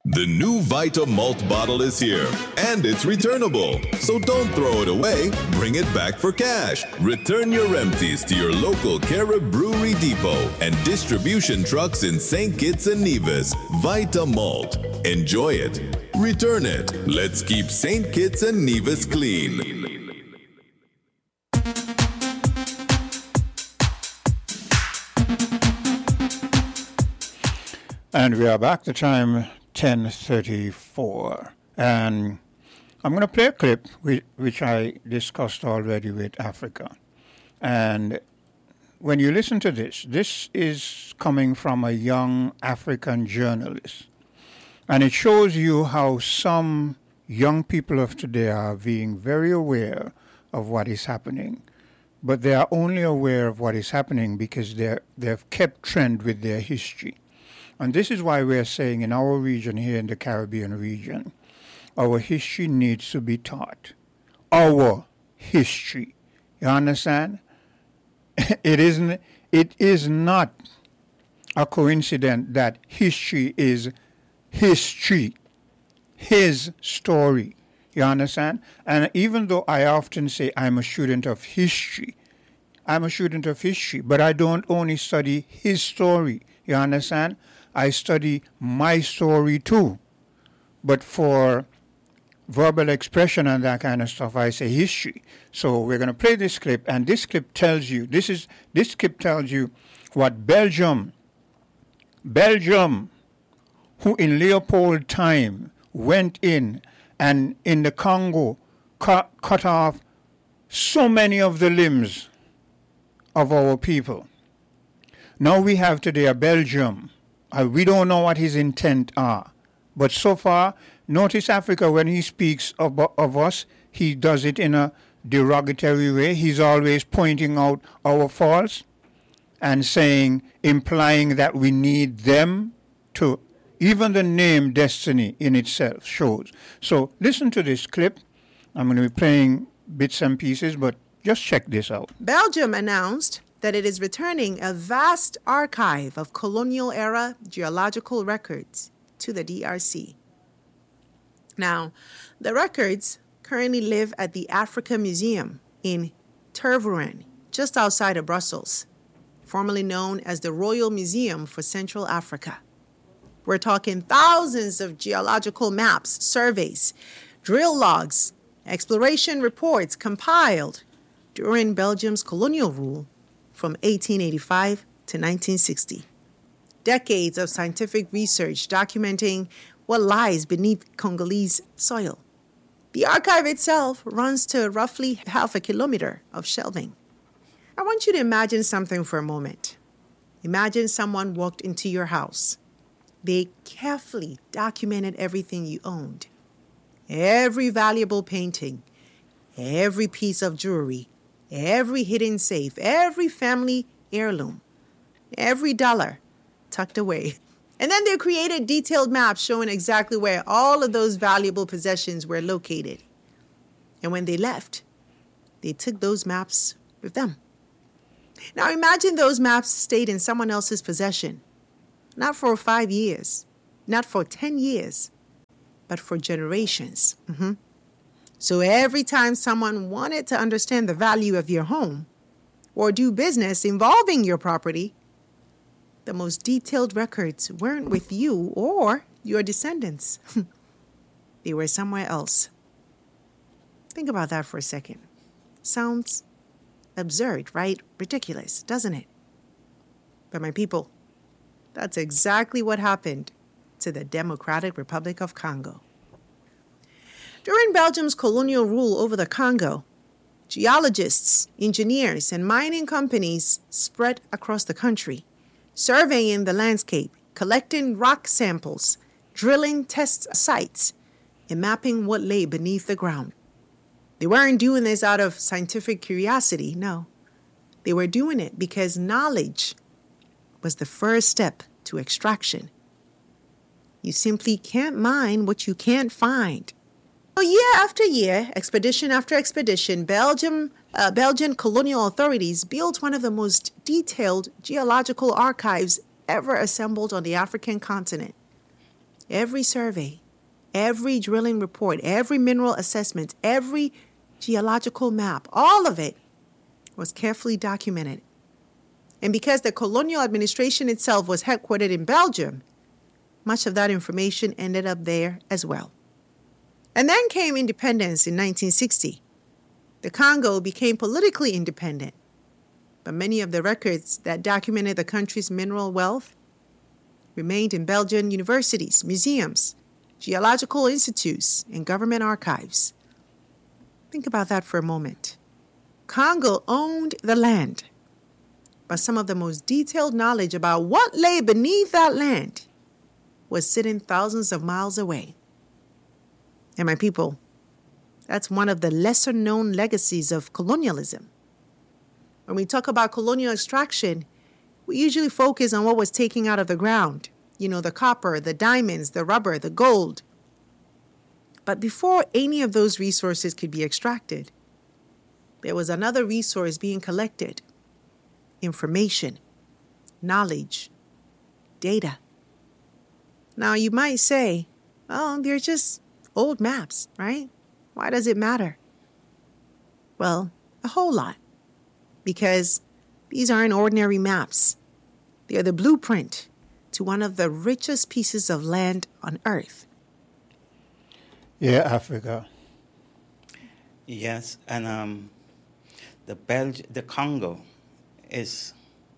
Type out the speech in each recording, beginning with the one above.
The new Vita Malt bottle is here, and it's returnable. So don't throw it away, bring it back for cash. Return your empties to your local Carib Brewery Depot and distribution trucks in St. Kitts and Nevis. Vita Malt. Enjoy it. Return it. Let's keep St. Kitts and Nevis clean. And we are back. The time 10:34, and I'm going to play a clip which I discussed already with Africa. And when you listen to this is coming from a young African journalist, and it shows you how some young people of today are being very aware of what is happening, but they are only aware of what is happening because they've kept trend with their history. And this is why we're saying in our region here in the Caribbean region, our history needs to be taught. Our history. You understand? It is not a coincidence that history is history, his story. You understand? And even though I often say I'm a student of history, but I don't only study his story. You understand? I study my story too. But for verbal expression and that kind of stuff, I say history. So we're going to play this clip, and this clip tells you, this clip tells you what Belgium, who in Leopold time went in and in the Congo cut off so many of the limbs of our people. Now we have today a Belgium. We don't know what his intent are. But so far, notice Africa, when he speaks of us, he does it in a derogatory way. He's always pointing out our faults and implying that we need them to, even the name Destiny in itself shows. So listen to this clip. I'm going to be playing bits and pieces, but just check this out. Belgium announced that it is returning a vast archive of colonial-era geological records to the DRC. Now, the records currently live at the Africa Museum in Tervuren, just outside of Brussels, formerly known as the Royal Museum for Central Africa. We're talking thousands of geological maps, surveys, drill logs, exploration reports compiled during Belgium's colonial rule from 1885 to 1960. Decades of scientific research documenting what lies beneath Congolese soil. The archive itself runs to roughly half a kilometer of shelving. I want you to imagine something for a moment. Imagine someone walked into your house. They carefully documented everything you owned. Every valuable painting, every piece of jewelry, every hidden safe, every family heirloom, every dollar tucked away. And then they created detailed maps showing exactly where all of those valuable possessions were located. And when they left, they took those maps with them. Now imagine those maps stayed in someone else's possession, not for 5 years, not for 10 years, but for generations. So every time someone wanted to understand the value of your home or do business involving your property, the most detailed records weren't with you or your descendants. They were somewhere else. Think about that for a second. Sounds absurd, right? Ridiculous, doesn't it? But my people, that's exactly what happened to the Democratic Republic of Congo. During Belgium's colonial rule over the Congo, geologists, engineers, and mining companies spread across the country, surveying the landscape, collecting rock samples, drilling test sites, and mapping what lay beneath the ground. They weren't doing this out of scientific curiosity, no. They were doing it because knowledge was the first step to extraction. You simply can't mine what you can't find. So year after year, expedition after expedition, Belgian colonial authorities built one of the most detailed geological archives ever assembled on the African continent. every survey, every drilling report, every mineral assessment, every geological map, all of it was carefully documented. And because the colonial administration itself was headquartered in Belgium, much of that information ended up there as well. And then came independence in 1960. The Congo became politically independent, but many of the records that documented the country's mineral wealth remained in Belgian universities, museums, geological institutes, and government archives. Think about that for a moment. Congo owned the land, but some of the most detailed knowledge about what lay beneath that land was sitting thousands of miles away. And my people, that's one of the lesser-known legacies of colonialism. When we talk about colonial extraction, we usually focus on what was taken out of the ground. You know, the copper, the diamonds, the rubber, the gold. But before any of those resources could be extracted, there was another resource being collected: information, knowledge, data. Now, you might say, oh, they're just old maps, right? Why does it matter? Well, a whole lot. Because these aren't ordinary maps. They are the blueprint to one of the richest pieces of land on earth. Yeah, Africa. Yes, and the Congo is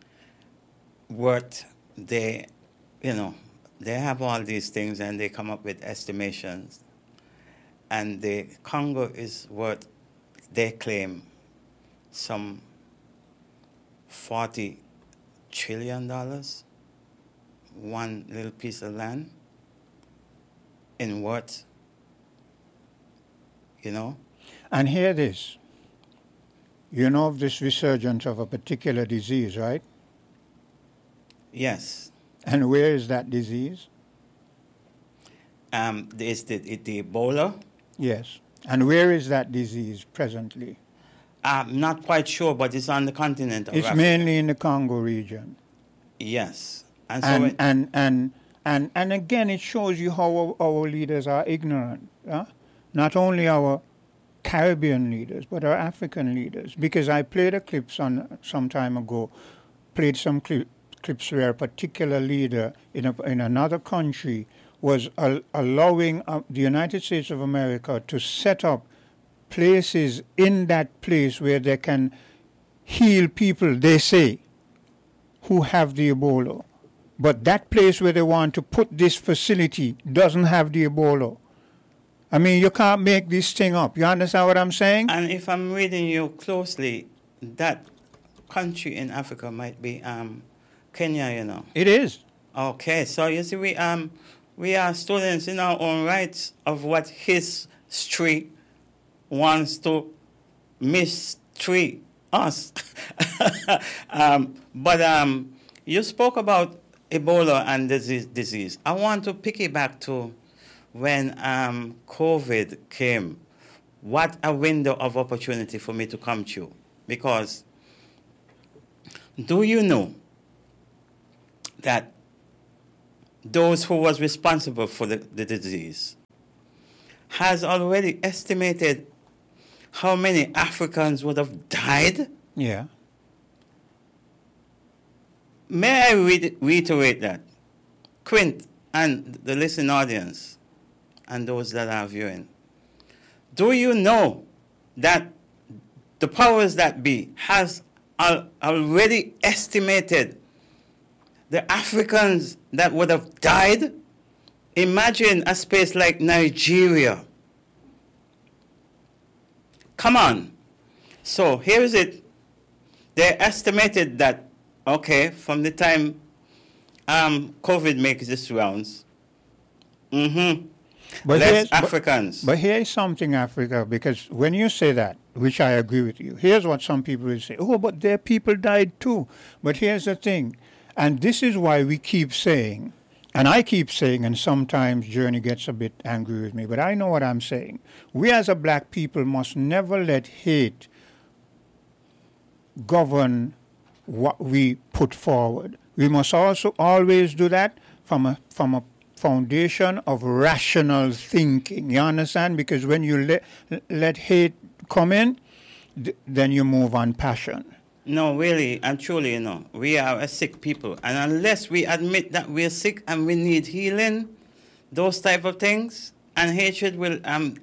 what they have all these things and they come up with estimations. And the Congo is what they claim some $40 trillion, one little piece of land, in what, And hear this. You know of this resurgence of a particular disease, right? Yes. And where is that disease? Is the Ebola? Yes. And where is that disease presently? I'm not quite sure, but it's on the continent of It's Africa. mainly in the Congo region. Yes. And again, it shows you how our leaders are ignorant. Not only our Caribbean leaders, but our African leaders. Because I played a clip some time ago, played some clips where a particular leader in another country was allowing the United States of America to set up places in that place where they can heal people, they say, who have the Ebola. But that place where they want to put this facility doesn't have the Ebola. I mean, you can't make this thing up. You understand what I'm saying? And if I'm reading you closely, that country in Africa might be Kenya, It is. Okay, so you see, we are students in our own rights of what history wants to mistreat us. But you spoke about Ebola and disease. I want to piggyback to when COVID came. What a window of opportunity for me to come to you. Because do you know that those who was responsible for the disease has already estimated how many Africans would have died? Yeah. May I reiterate that? Quint and the listening audience and those that are viewing. Do you know that the powers that be has already estimated the Africans that would have died? Imagine a space like Nigeria. Come on. So here is it. They estimated that, okay, from the time COVID makes its rounds, less Africans. But here is something, Africa, because when you say that, which I agree with you, here's what some people will say. Oh, but their people died too. But here's the thing. And this is why we keep saying, and I keep saying, and sometimes Journey gets a bit angry with me, but I know what I'm saying. We as a black people must never let hate govern what we put forward. We must also always do that from foundation of rational thinking. You understand? Because when you let hate come in, then you move on passion. No, really and truly, we are a sick people. And unless we admit that we're sick and we need healing, those type of things, and hatred will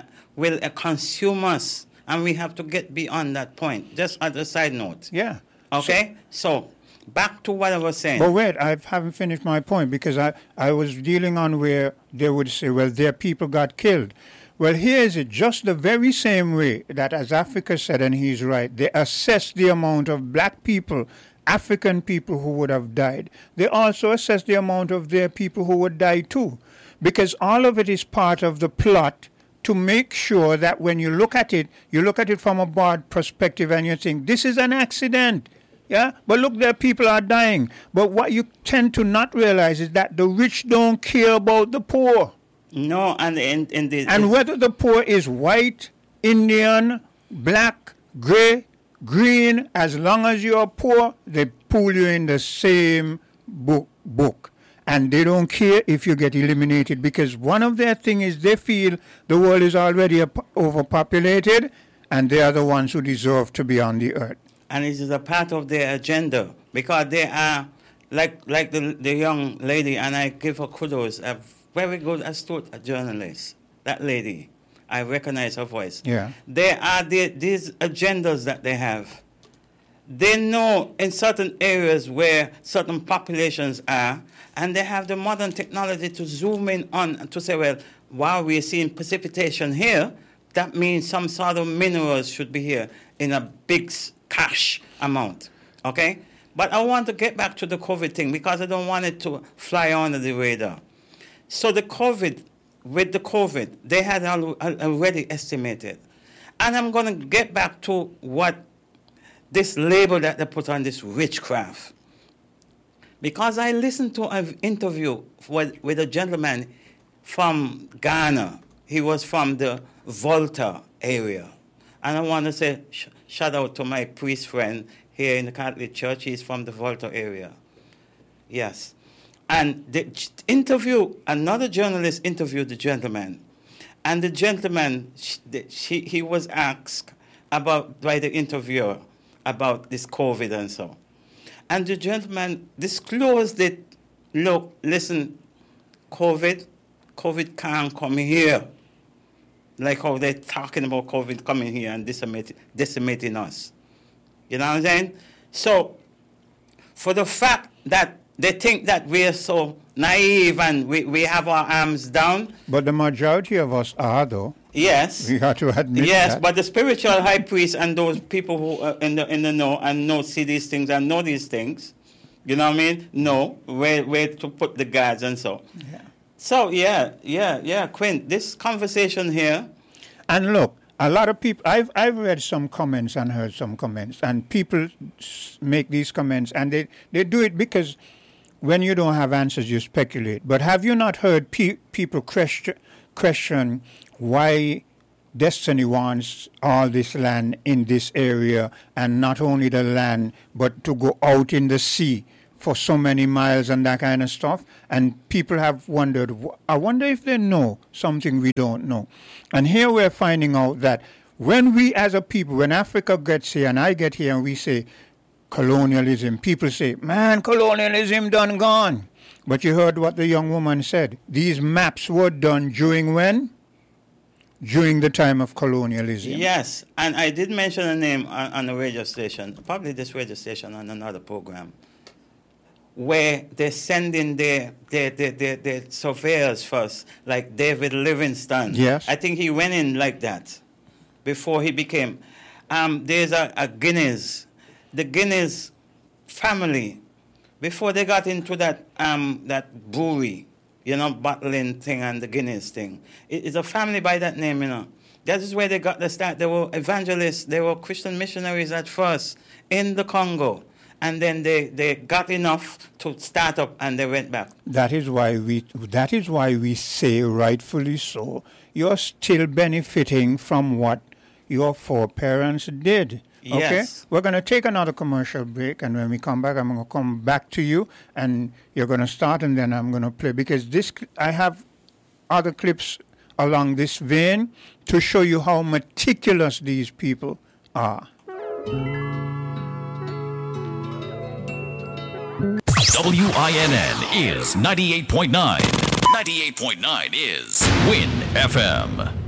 consume us. And we have to get beyond that point. Just as a side note. Yeah. Okay? So back to what I was saying. But wait, I haven't finished my point, because I was dealing on where they would say, well, their people got killed. Well, here is it, just the very same way that, as Africa said, and he's right, they assess the amount of black people, African people who would have died. They also assess the amount of their people who would die too, because all of it is part of the plot to make sure that when you look at it from a broad perspective and you think, this is an accident. Yeah, but look, their people are dying. But what you tend to not realize is that the rich don't care about the poor. No, and whether the poor is white, Indian, black, gray, green, as long as you are poor, they pull you in the same book. And they don't care if you get eliminated, because one of their things is they feel the world is already overpopulated and they are the ones who deserve to be on the earth. And it is a part of their agenda, because they are, like the young lady, and I give her kudos, a very good, astute journalist. That lady, I recognize her voice. Yeah. There are these agendas that they have. They know in certain areas where certain populations are, and they have the modern technology to zoom in on to say, well, while we're seeing precipitation here, that means some sort of minerals should be here in a big cash amount. Okay? But I want to get back to the COVID thing, because I don't want it to fly under the radar. So with the COVID, they had already estimated. And I'm going to get back to what this label that they put on this witchcraft. Because I listened to an interview with a gentleman from Ghana. He was from the Volta area. And I want to say shout out to my priest friend here in the Catholic Church. He's from the Volta area. Yes. And another journalist interviewed the gentleman. And the gentleman, he was asked by the interviewer about this COVID and so. And the gentleman disclosed it. Look, listen, COVID can't come here. Like how they're talking about COVID coming here and decimating us. You know what I'm saying? So, for the fact that they think that we're so naive and we have our arms down. But the majority of us are, though. Yes. We have to admit that. Yes, but the spiritual high priest and those people who are in the know and see these things and know these things, you know what I mean? Know where to put the guards and so. Yeah. So, yeah, Quint, this conversation here. And look, a lot of people, I've read some comments and heard some comments, and people make these comments, and they do it because when you don't have answers, you speculate. But have you not heard people question why Destiny wants all this land in this area, and not only the land, but to go out in the sea for so many miles and that kind of stuff? And people have wondered, I wonder if they know something we don't know. And here we're finding out that when we as a people, when Africa gets here and I get here and we say colonialism, people say, man, colonialism done gone. But you heard what the young woman said. These maps were done during when? During the time of colonialism. Yes, and I did mention a name on the radio station, probably this radio station on another program, where they're sending their surveyors first, like David Livingstone. Yes. I think he went in like that before he became. There's a Guinness, the Guinness family, before they got into that brewery, bottling thing and the Guinness thing. It's a family by that name, That is where they got the start. They were evangelists, they were Christian missionaries at first in the Congo. And then they got enough to start up, and they went back. That is why we say, rightfully so, you're still benefiting from what your foreparents did. Okay? Yes. We're going to take another commercial break, and when we come back, I'm going to come back to you, and you're going to start, and then I'm going to play, because I have other clips along this vein to show you how meticulous these people are. WINN is 98.9. 98.9 is WIN FM.